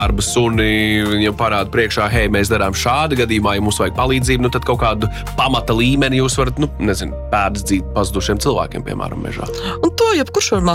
darba suni, viņam parāda priekšā, hei, mēs darām šādi gadījumā, ja mums vajag palīdzību, tad kaut kādu pamata līmeni jūs varat, pēdas dzīt pazudušiem cilvēkiem, piemēram, mežā. Un to jebkurš var